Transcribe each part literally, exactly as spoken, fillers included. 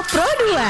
Pro dua.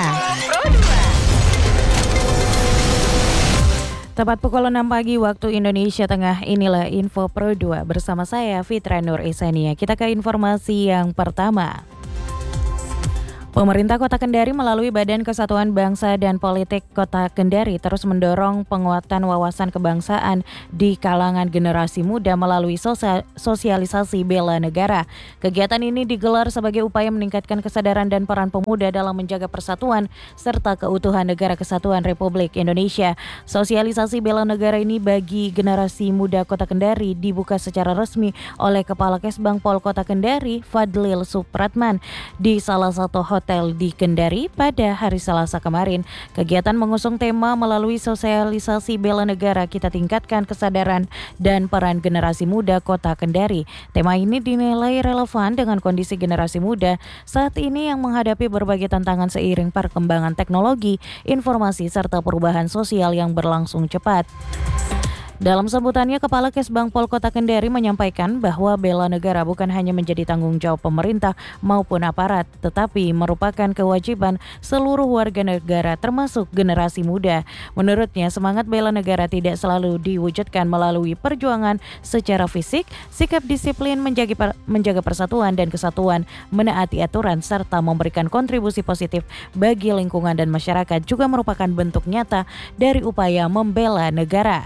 Tepat pukul enam pagi waktu Indonesia Tengah, inilah Info Pro dua bersama saya Fitra Nur Isania. Kita ke informasi yang pertama. Pemerintah Kota Kendari melalui Badan Kesatuan Bangsa dan Politik Kota Kendari terus mendorong penguatan wawasan kebangsaan di kalangan generasi muda melalui sosialisasi bela negara. Kegiatan ini digelar sebagai upaya meningkatkan kesadaran dan peran pemuda dalam menjaga persatuan serta keutuhan Negara Kesatuan Republik Indonesia. Sosialisasi bela negara ini bagi generasi muda Kota Kendari dibuka secara resmi oleh Kepala Kesbangpol Kota Kendari, Fadlil Supratman, di salah satu hotel Hotel di Kendari pada hari Selasa kemarin. Kegiatan mengusung tema melalui sosialisasi bela negara kita tingkatkan kesadaran dan peran generasi muda Kota Kendari. Tema ini dinilai relevan dengan kondisi generasi muda saat ini yang menghadapi berbagai tantangan seiring perkembangan teknologi, informasi serta perubahan sosial yang berlangsung cepat. Dalam sambutannya, Kepala Kesbangpol Kota Kendari menyampaikan bahwa bela negara bukan hanya menjadi tanggung jawab pemerintah maupun aparat, tetapi merupakan kewajiban seluruh warga negara termasuk generasi muda. Menurutnya, semangat bela negara tidak selalu diwujudkan melalui perjuangan secara fisik, sikap disiplin menjaga, per, menjaga persatuan dan kesatuan, menaati aturan, serta memberikan kontribusi positif bagi lingkungan dan masyarakat juga merupakan bentuk nyata dari upaya membela negara.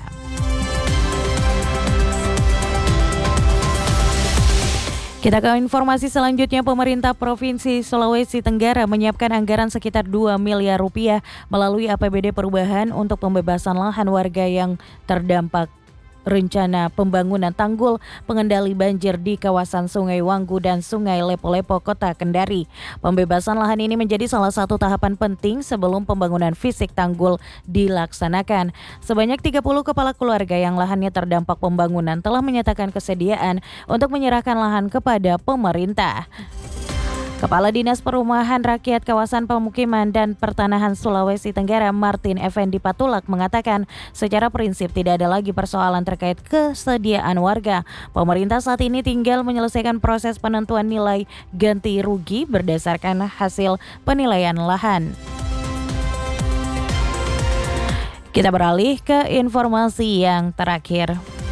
Kita ke informasi selanjutnya. Pemerintah Provinsi Sulawesi Tenggara menyiapkan anggaran sekitar dua miliar rupiah melalui A P B D perubahan untuk pembebasan lahan warga yang terdampak rencana pembangunan tanggul pengendali banjir di kawasan Sungai Wanggu dan Sungai Lepo-Lepo Kota Kendari. Pembebasan lahan ini menjadi salah satu tahapan penting sebelum pembangunan fisik tanggul dilaksanakan. Sebanyak tiga puluh kepala keluarga yang lahannya terdampak pembangunan telah menyatakan kesediaan untuk menyerahkan lahan kepada pemerintah. Kepala Dinas Perumahan Rakyat Kawasan Pemukiman dan Pertanahan Sulawesi Tenggara, Martin Effendi Patulak, mengatakan secara prinsip tidak ada lagi persoalan terkait kesediaan warga. Pemerintah saat ini tinggal menyelesaikan proses penentuan nilai ganti rugi berdasarkan hasil penilaian lahan. Kita beralih ke informasi yang terakhir.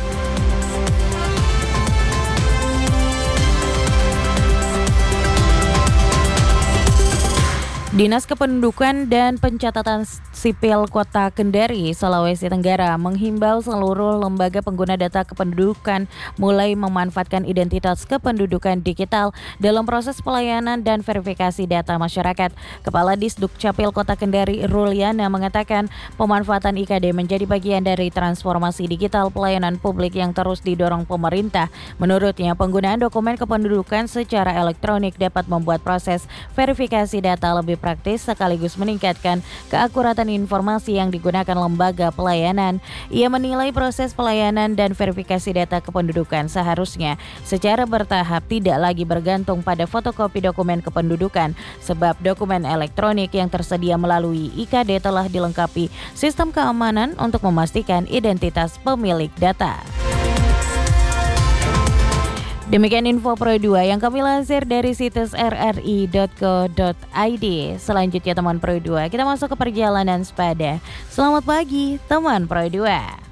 Dinas Kependudukan dan Pencatatan Sipil Kota Kendari, Sulawesi Tenggara menghimbau seluruh lembaga pengguna data kependudukan mulai memanfaatkan identitas kependudukan digital dalam proses pelayanan dan verifikasi data masyarakat. Kepala Disdukcapil Kota Kendari, Ruliana, mengatakan pemanfaatan I K D menjadi bagian dari transformasi digital pelayanan publik yang terus didorong pemerintah. Menurutnya, penggunaan dokumen kependudukan secara elektronik dapat membuat proses verifikasi data lebih praktis sekaligus meningkatkan keakuratan informasi yang digunakan lembaga pelayanan. Ia menilai proses pelayanan dan verifikasi data kependudukan seharusnya secara bertahap tidak lagi bergantung pada fotokopi dokumen kependudukan, sebab dokumen elektronik yang tersedia melalui I K D telah dilengkapi sistem keamanan untuk memastikan identitas pemilik data. Demikian Info Pro dua yang kami lansir dari situs r r i dot co dot i d. Selanjutnya teman Pro dua, kita masuk ke perjalanan sepada. Selamat pagi teman Pro dua.